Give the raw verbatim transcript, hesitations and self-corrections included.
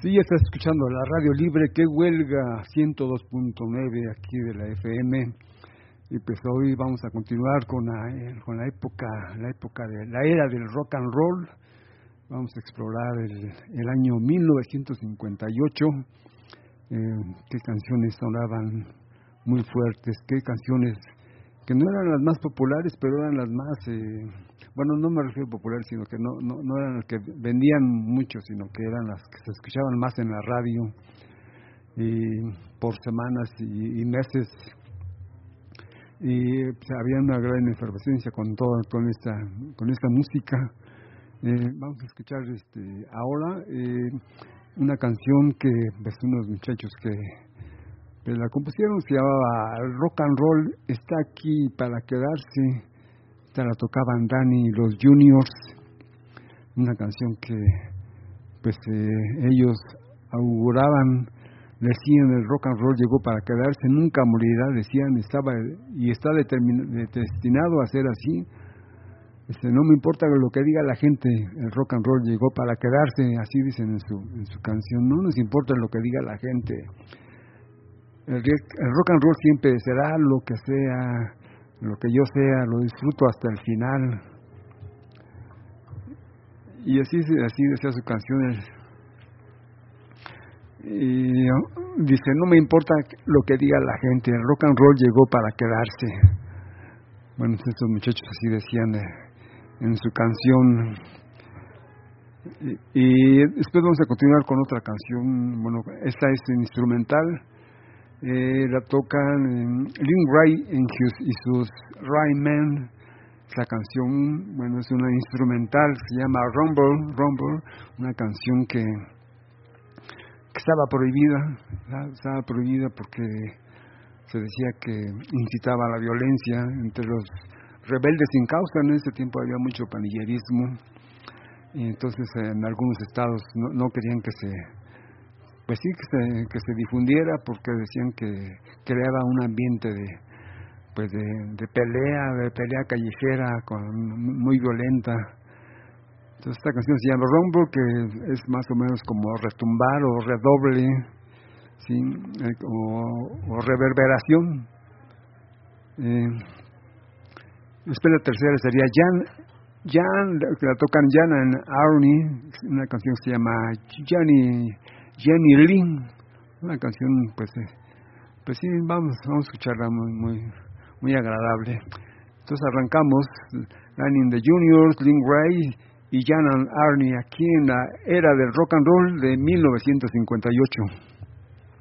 Sí, estás escuchando la Radio Libre, que huelga ciento dos punto nueve aquí de la F M. Y pues hoy vamos a continuar con la, eh, con la época, la época de la era del rock and roll. Vamos a explorar el, el año mil novecientos cincuenta y ocho. Eh, qué canciones sonaban muy fuertes, qué canciones que no eran las más populares, pero eran las más, eh, bueno, no me refiero a populares, sino que no, no, no eran las que vendían mucho, sino que eran las que se escuchaban más en la radio y por semanas y, y meses. Y pues, había una gran efervescencia con toda con esta con esta música. Eh, vamos a escuchar este ahora eh, una canción que pues, unos muchachos que, que la compusieron, se llamaba Rock and Roll está aquí para quedarse. Esta la tocaban Danny y los Juniors, una canción que pues eh, ellos auguraban, decían el rock and roll llegó para quedarse, nunca morirá, decían, estaba y está determin, destinado a ser así. Este, no me importa lo que diga la gente, el rock and roll llegó para quedarse, así dicen en su, en su canción. No nos importa lo que diga la gente, el, el rock and roll siempre será lo que sea, lo que yo sea, lo disfruto hasta el final. Y así, así decía su canción. Y dice, no me importa lo que diga la gente, el rock and roll llegó para quedarse. Bueno, estos muchachos así decían eh, en su canción. Y, y después vamos a continuar con otra canción. Bueno, esta es instrumental, eh, la tocan eh, Lynn Ray en his, y sus Rayman. La canción, bueno, es una instrumental, se llama Rumble, Rumble, una canción que que estaba prohibida, estaba prohibida porque se decía que incitaba a la violencia entre los rebeldes sin causa. En ese tiempo había mucho pandillerismo y entonces en algunos estados no, no querían que se, pues sí, que se, que se difundiera porque decían que creaba un ambiente de, pues de, de pelea, de pelea callejera, con, muy violenta. Entonces esta canción se llama Rumble, que es más o menos como retumbar o redoble, ¿sí? eh, o, o reverberación. Eh, después la tercera sería Jan, Jan, que la tocan Jan and Arnie, una canción que se llama Jenny, Jenny Lynn, una canción pues, eh, pues sí, vamos, vamos a escucharla muy, muy, muy agradable. Entonces arrancamos, Danny and the Juniors, Lynn Ray y Jan and Arnie aquí en la era del rock and roll de mil novecientos cincuenta y ocho.